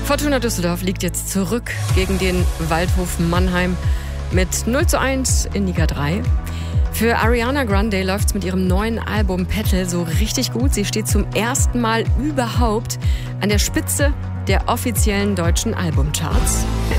Fortuna Düsseldorf liegt jetzt zurück gegen den Waldhof Mannheim mit 0:1 in Liga 3. Für Ariana Grande läuft's mit ihrem neuen Album Petal so richtig gut. Sie steht zum ersten Mal überhaupt an der Spitze der offiziellen deutschen Albumcharts.